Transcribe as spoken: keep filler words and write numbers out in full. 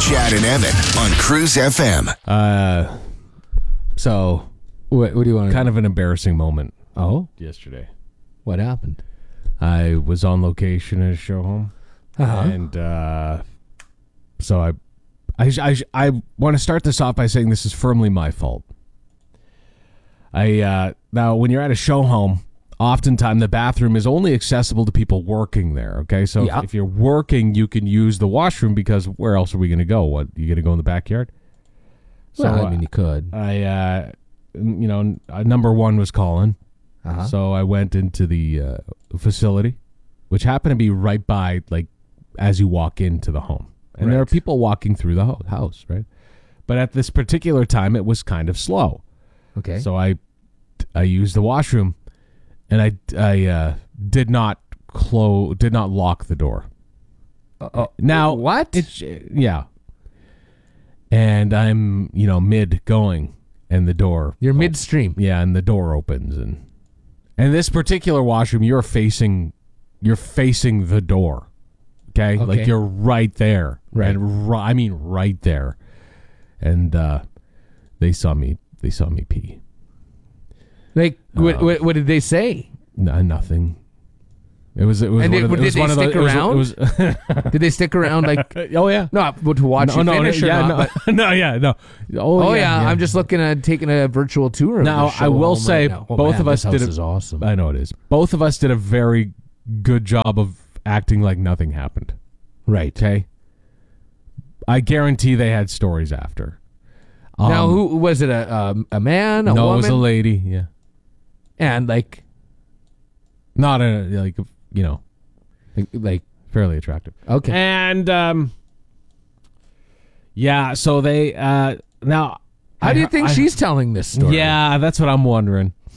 Chad and Evan on Cruise F M. Uh, so What, what do you want? kind of an embarrassing moment Oh, yesterday. what happened? I was on location at a show home, Uh-huh. and uh, so I, I, I, I want to start this off by saying this is firmly my fault. I uh, now when you're at a show home, oftentimes the bathroom is only accessible to people working there. Okay, so Yeah. if, if you're working, you can use the washroom because where else are we going to go? What, you going to go in the backyard? Well, I mean, you could. I, uh, you know, uh, number one was calling. Uh-huh. So I went into the uh, facility, which happened to be right by, like, as you walk into the home. And there are Right. people walking through the ho- house, right? But at this particular time, it was kind of slow. Okay. So I, I used the washroom, and I, I uh, did not close, did not lock the door. Uh, Now, what? It's, yeah. And I'm, you know, mid going, and the door. You're midstream. Yeah, and the door opens, and and this particular washroom, you're facing, you're facing the door. Okay, Okay. like you're right there, Right. And ri- I mean right there, and uh, they saw me. They saw me pee. Like, what, Uh, what, what did they say? No, nothing. It was. It was. And one they- of the, did it was they one of stick the, it was- around? It was. Did they stick around? Like, oh yeah. no, to watch you finish or yeah, not? no, but- no, yeah, no. oh yeah, I'm just looking at taking a virtual tour. Of Now, the show I will home say right now. Oh, both man, of us this did house a- is awesome. I know it is. Both of us did a very good job of acting like nothing happened. Right. Okay. I guarantee they had stories after. Um, Now, who was it? A um, a man? A no, woman? it was a lady. Yeah, And like, not a like you know like, like, fairly attractive. okay. And um, yeah. So they uh now. How I- do you think I- she's telling this story? Yeah, that's what I'm wondering.